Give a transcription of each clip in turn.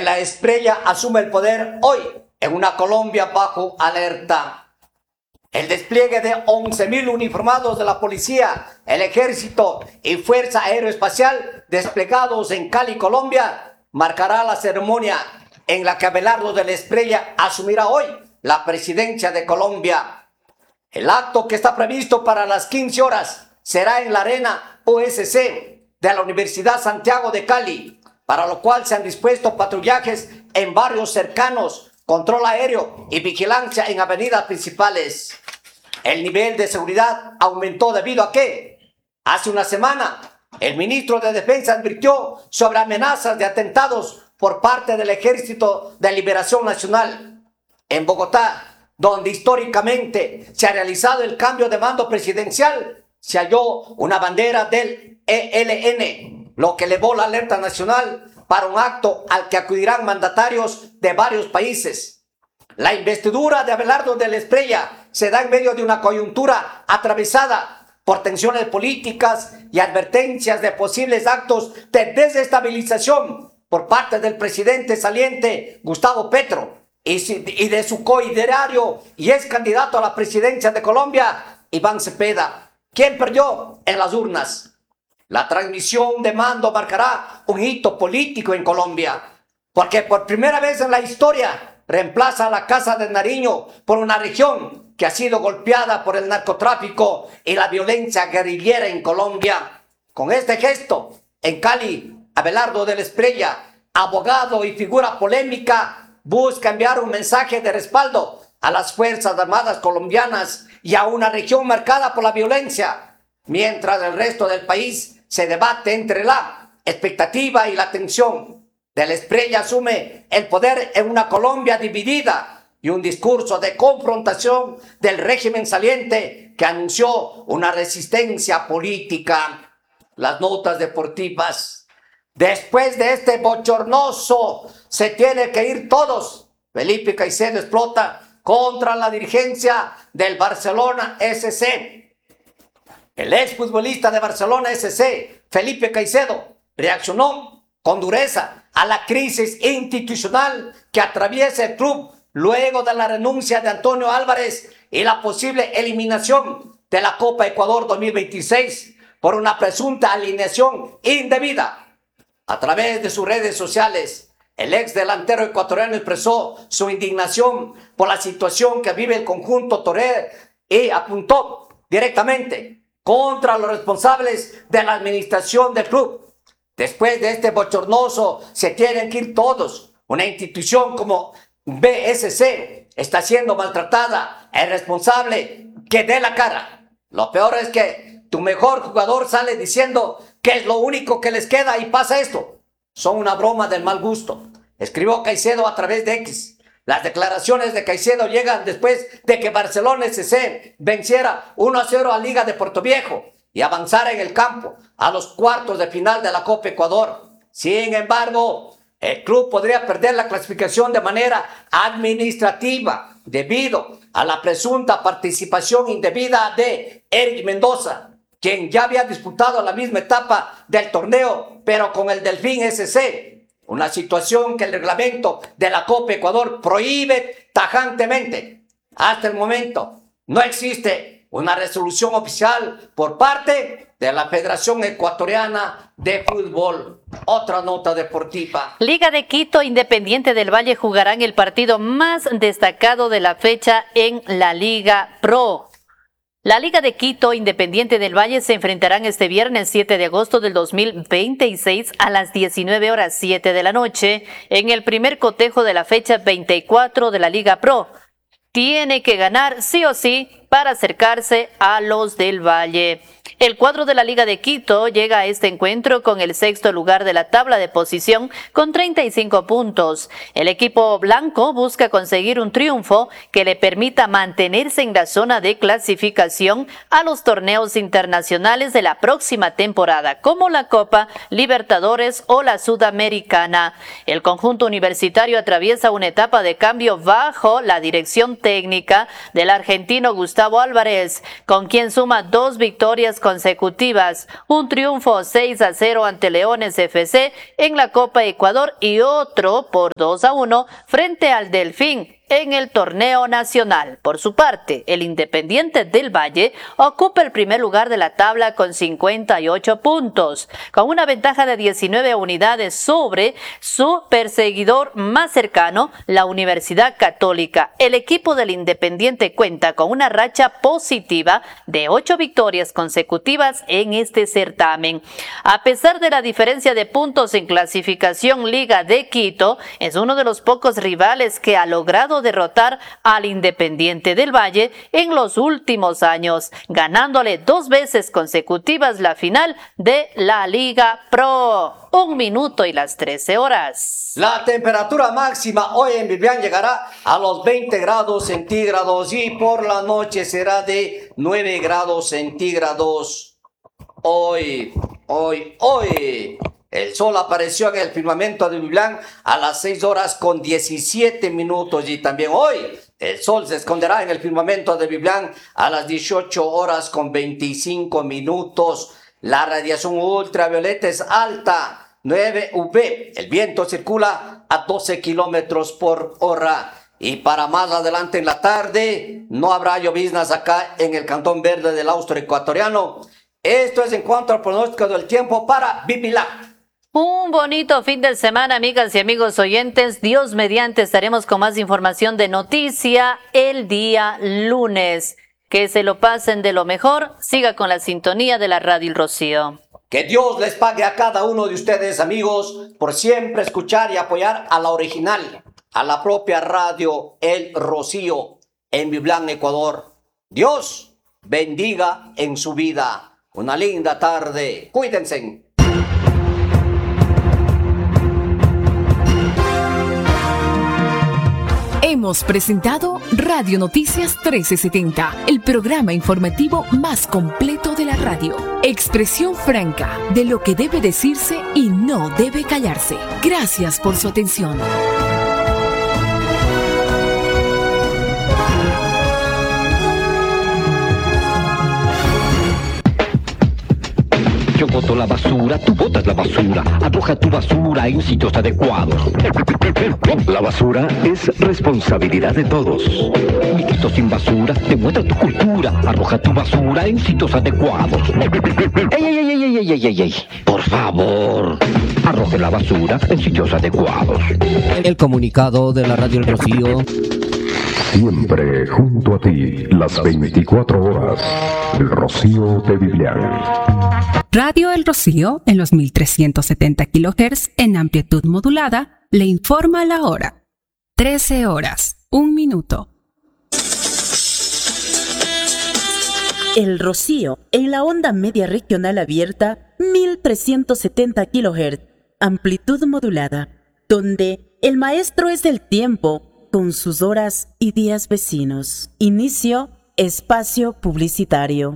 la Espriella asume el poder hoy en una Colombia bajo alerta. El despliegue de 11.000 uniformados de la policía, el ejército y Fuerza Aeroespacial desplegados en Cali, Colombia, marcará la ceremonia en la que Abelardo de la Espriella asumirá hoy la presidencia de Colombia. El acto, que está previsto para las 15 horas, será en la Arena USC de la Universidad Santiago de Cali, para lo cual se han dispuesto patrullajes en barrios cercanos, control aéreo y vigilancia en avenidas principales. El nivel de seguridad aumentó debido a que hace una semana el ministro de Defensa advirtió sobre amenazas de atentados por parte del Ejército de Liberación Nacional. En Bogotá, donde históricamente se ha realizado el cambio de mando presidencial, se halló una bandera del ELN, lo que elevó la alerta nacional para un acto al que acudirán mandatarios de varios países. La investidura de Abelardo de la Espriella se da en medio de una coyuntura atravesada por tensiones políticas y advertencias de posibles actos de desestabilización por parte del presidente saliente Gustavo Petro y de su coideario y ex candidato a la presidencia de Colombia, Iván Cepeda, quien perdió en las urnas. La transmisión de mando marcará un hito político en Colombia, porque por primera vez en la historia reemplaza a la Casa de Nariño por una región que ha sido golpeada por el narcotráfico y la violencia guerrillera en Colombia. Con este gesto, en Cali, Abelardo de la Espriella, abogado y figura polémica, busca enviar un mensaje de respaldo a las Fuerzas Armadas colombianas y a una región marcada por la violencia, mientras el resto del país se debate entre la expectativa y la tensión. De la Espriella asume el poder en una Colombia dividida y un discurso de confrontación del régimen saliente que anunció una resistencia política. Las notas deportivas. Después de este bochornoso, se tiene que ir todos. Felipe Caicedo explota contra la dirigencia del Barcelona SC. El exfutbolista de Barcelona SC, Felipe Caicedo, reaccionó con dureza a la crisis institucional que atraviesa el club luego de la renuncia de Antonio Álvarez y la posible eliminación de la Copa Ecuador 2026 por una presunta alineación indebida. A través de sus redes sociales, el ex delantero ecuatoriano expresó su indignación por la situación que vive el conjunto torero y apuntó directamente contra los responsables de la administración del club. Después de este bochornoso, se tienen que ir todos. Una institución como BSC está siendo maltratada. El responsable que dé la cara. Lo peor es que tu mejor jugador sale diciendo que es lo único que les queda y pasa esto. Son una broma del mal gusto. Escribió Caicedo a través de X. Las declaraciones de Caicedo llegan después de que Barcelona SC venciera 1-0 a Liga de Puerto Viejo y avanzara en el campo a los cuartos de final de la Copa Ecuador. Sin embargo, el club podría perder la clasificación de manera administrativa debido a la presunta participación indebida de Eric Mendoza, quien ya había disputado la misma etapa del torneo, pero con el Delfín SC. Una situación que el reglamento de la Copa Ecuador prohíbe tajantemente. Hasta el momento no existe una resolución oficial por parte de la Federación Ecuatoriana de Fútbol. Otra nota deportiva. Liga de Quito, Independiente del Valle jugarán el partido más destacado de la fecha en la Liga Pro. La Liga de Quito, Independiente del Valle se enfrentarán este viernes 7 de agosto del 2026 a las 19:07 de la noche en el primer cotejo de la fecha 24 de la Liga Pro. Tiene que ganar sí o sí para acercarse a los del Valle. El cuadro de la Liga de Quito llega a este encuentro con el sexto lugar de la tabla de posición con 35 puntos. El equipo blanco busca conseguir un triunfo que le permita mantenerse en la zona de clasificación a los torneos internacionales de la próxima temporada, como la Copa Libertadores o la Sudamericana. El conjunto universitario atraviesa una etapa de cambio bajo la dirección técnica del argentino Gustavo Álvarez, con quien suma 2 victorias consecutivas consecutivas, un triunfo 6-0 ante Leones FC en la Copa Ecuador y otro por 2-1 frente al Delfín en el torneo nacional. Por su parte, el Independiente del Valle ocupa el primer lugar de la tabla con 58 puntos, con una ventaja de 19 unidades sobre su perseguidor más cercano, la Universidad Católica. El equipo del Independiente cuenta con una racha positiva de 8 victorias consecutivas en este certamen. A pesar de la diferencia de puntos en clasificación, Liga de Quito es uno de los pocos rivales que ha logrado derrotar al Independiente del Valle en los últimos años, ganándole 2 veces consecutivas la final de la Liga Pro. 1 minuto y las 13 horas. La temperatura máxima hoy en Biblián llegará a los 20 grados centígrados y por la noche será de 9 grados centígrados. Hoy. El sol apareció en el firmamento de Biblián a las 6 horas con 17 minutos y también hoy el sol se esconderá en el firmamento de Biblián a las 18 horas con 25 minutos. La radiación ultravioleta es alta, 9 UV. El viento circula a 12 kilómetros por hora. Y para más adelante en la tarde no habrá lloviznas acá en el Cantón Verde del Austro Ecuatoriano. Esto es en cuanto al pronóstico del tiempo para Biblián. Un bonito fin de semana, amigas y amigos oyentes. Dios mediante estaremos con más información de noticia el día lunes. Que se lo pasen de lo mejor. Siga con la sintonía de la Radio El Rocío. Que Dios les pague a cada uno de ustedes, amigos, por siempre escuchar y apoyar a la original, a la propia Radio El Rocío en Biblián, Ecuador. Dios bendiga en su vida. Una linda tarde. Cuídense. Hemos presentado Radio Noticias 1370, el programa informativo más completo de la radio. Expresión franca de lo que debe decirse y no debe callarse. Gracias por su atención. Yo boto la basura, tú botas la basura. Arroja tu basura en sitios adecuados. La basura es responsabilidad de todos. Mi Quito sin basura demuestra tu cultura. Arroja tu basura en sitios adecuados. ¡Ey! Por favor, arroje la basura en sitios adecuados. El comunicado de la Radio El Rocío. Siempre junto a ti, las 24 horas. El Rocío de Biblián. Radio El Rocío, en los 1370 kHz en amplitud modulada, le informa la hora. 13 horas, 1 minuto. El Rocío, en la onda media regional abierta, 1370 kHz, amplitud modulada, donde el maestro es el tiempo, con sus horas y días vecinos. Inicio, espacio publicitario.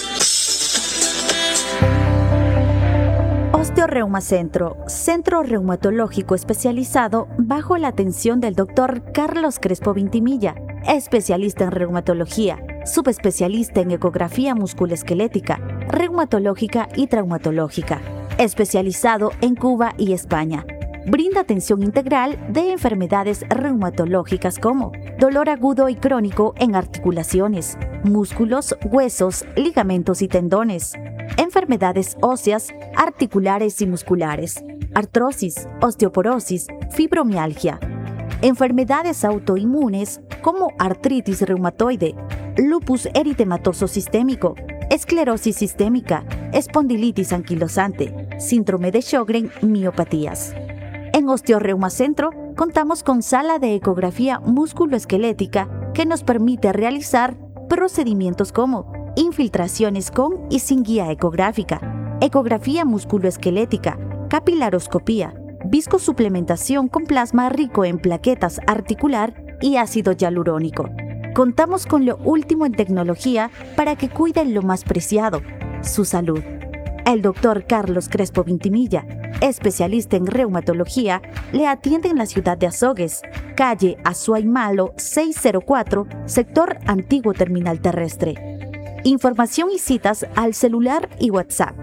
Osteoreuma Centro, centro reumatológico especializado bajo la atención del Dr. Carlos Crespo Vintimilla, especialista en reumatología, subespecialista en ecografía musculoesquelética, reumatológica y traumatológica, especializado en Cuba y España. Brinda atención integral de enfermedades reumatológicas como dolor agudo y crónico en articulaciones, músculos, huesos, ligamentos y tendones, enfermedades óseas, articulares y musculares, artrosis, osteoporosis, fibromialgia, enfermedades autoinmunes como artritis reumatoide, lupus eritematoso sistémico, esclerosis sistémica, espondilitis anquilosante, síndrome de Sjögren, miopatías. En Osteoreuma Centro contamos con sala de ecografía musculoesquelética que nos permite realizar procedimientos como infiltraciones con y sin guía ecográfica, ecografía musculoesquelética, capilaroscopía, viscosuplementación con plasma rico en plaquetas articular y ácido hialurónico. Contamos con lo último en tecnología para que cuiden lo más preciado, su salud. El Dr. Carlos Crespo Vintimilla, especialista en reumatología, le atiende en la ciudad de Azogues, calle Azuay Malo 604, sector Antiguo Terminal Terrestre. Información y citas al celular y WhatsApp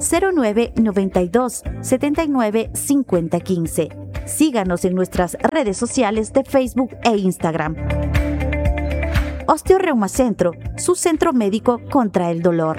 0992 79 50 15. Síganos en nuestras redes sociales de Facebook e Instagram. Osteoreumacentro, su centro médico contra el dolor.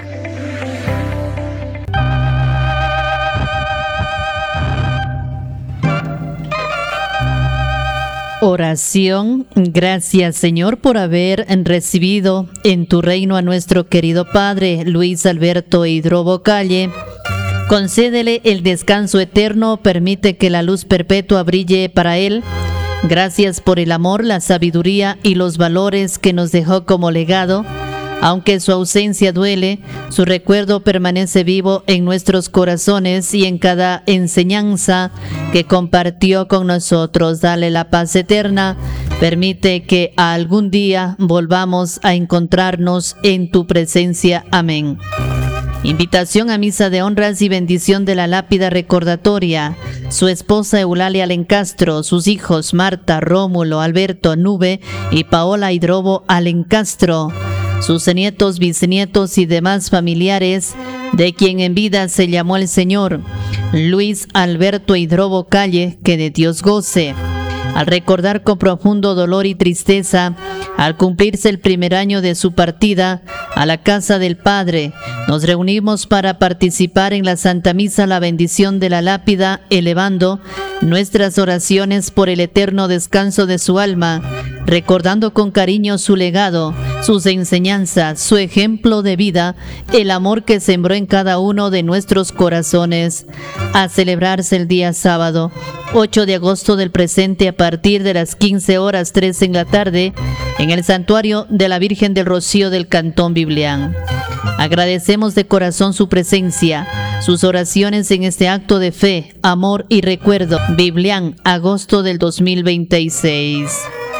Oración. Gracias, Señor, por haber recibido en tu reino a nuestro querido Padre Luis Alberto Hidrobo Calle. Concédele el descanso eterno, permite que la luz perpetua brille para él. Gracias por el amor, la sabiduría y los valores que nos dejó como legado. Aunque su ausencia duele, su recuerdo permanece vivo en nuestros corazones y en cada enseñanza que compartió con nosotros. Dale la paz eterna. Permite que algún día volvamos a encontrarnos en tu presencia. Amén. Invitación a misa de honras y bendición de la lápida recordatoria. Su esposa Eulalia Alencastro, sus hijos Marta, Rómulo, Alberto, Nube y Paola Hidrobo Alencastro. Sus nietos, bisnietos y demás familiares de quien en vida se llamó el Señor, Luis Alberto Hidrobo Calle, que de Dios goce. Al recordar con profundo dolor y tristeza, al cumplirse el primer año de su partida a la casa del Padre, nos reunimos para participar en la Santa Misa, la bendición de la lápida, elevando nuestras oraciones por el eterno descanso de su alma, recordando con cariño su legado, sus enseñanzas, su ejemplo de vida, el amor que sembró en cada uno de nuestros corazones. A celebrarse el día sábado, 8 de agosto del presente, a partir de las 15:03 en la tarde, en el Santuario de la Virgen del Rocío del Cantón Biblián. Agradecemos de corazón su presencia, sus oraciones en este acto de fe, amor y recuerdo. Biblián, agosto del 2026.